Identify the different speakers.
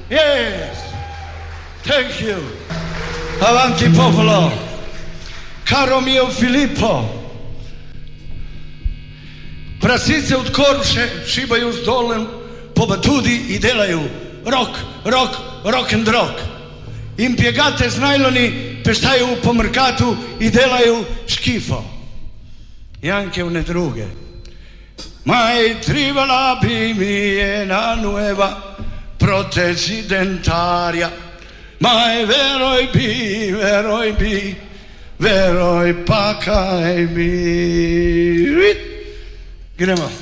Speaker 1: Yes. Thank you. Avanti popolo. Caro mio Filippo. Prasice od koruše šibaju s dolem po batudi i delaju rock and rock. Impiegate z najloni pestaju po mercatu i delaju schifo. E anche une drughe. Mai trivala mi una nuova protesi dentaria. Ma è vero i bi, vero i pacca e mi. Gremo.